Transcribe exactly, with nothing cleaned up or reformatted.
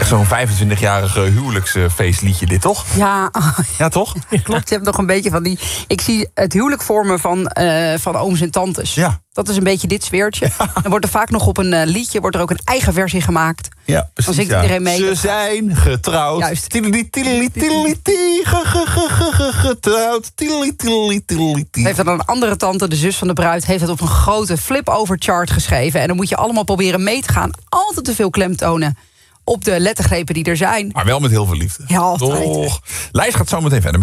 echt zo'n vijfentwintigjarige huwelijksfeestliedje dit, toch? Ja, Ja, toch? klopt. Je hebt nog een beetje van die... Ik zie het huwelijk vormen van, uh, van ooms en tantes. Ja. Dat is een beetje dit sfeertje. Ja. Dan wordt er vaak nog op een uh, liedje... wordt er ook een eigen versie gemaakt. Ja, precies. Dan zingt ja. iedereen mee. Ze zijn getrouwd. Juist. Tideli, tideli, tideli, ti, ge, ge, ge, ge, ge, getrouwd. Tideli, tideli, tideli, ti. Heeft dan een andere tante, de zus van de bruid... heeft het op een grote flip-over chart geschreven. En dan moet je allemaal proberen mee te gaan. Altijd te veel klemtonen op de lettergrepen die er zijn. Maar wel met heel veel liefde. Ja, altijd. Toch. Lijst gaat zo meteen verder.